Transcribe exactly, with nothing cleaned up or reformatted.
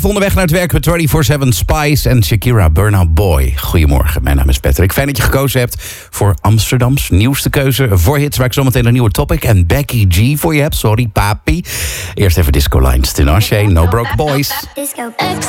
Onderweg naar het werk met vierentwintig zeven Spice en Shakira, Burnout Boy. Goedemorgen, mijn naam is Patrick. Fijn dat je gekozen hebt voor Amsterdams nieuwste keuze voor hits, waar ik zometeen een nieuwe topic en Becky G voor je heb. Sorry, papi. Eerst even Disco Lines, Tinashe, No Broke Boys. Disco.